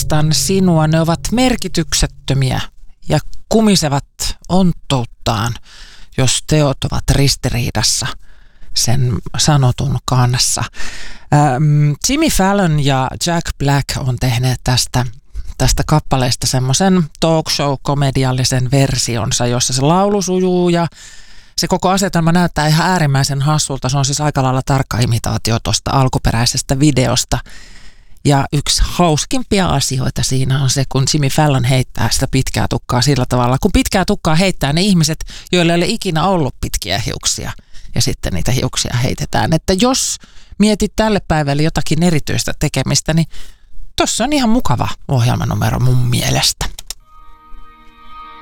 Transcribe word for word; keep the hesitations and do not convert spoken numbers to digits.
rakastan sinua, ne ovat merkityksettömiä ja kumisevat onttouttaan, jos teot ovat ristiriidassa sen sanotun kanssa. Ähm, Jimmy Fallon ja Jack Black on tehneet tästä, tästä kappaleesta semmoisen talk show-komediallisen versionsa, jossa se laulu sujuu ja se koko asetelma näyttää ihan äärimmäisen hassulta. Se on siis aika lailla tarkka imitaatio tuosta alkuperäisestä videosta. Ja yksi hauskimpia asioita siinä on se, kun Jimmy Fallon heittää sitä pitkää tukkaa sillä tavalla. Kun pitkää tukkaa heittää ne ihmiset, joilla ei ole ikinä ollut pitkiä hiuksia. Ja sitten niitä hiuksia heitetään. Että jos mietit tälle päivälle jotakin erityistä tekemistä, niin tossa on ihan mukava ohjelmanumero mun mielestä.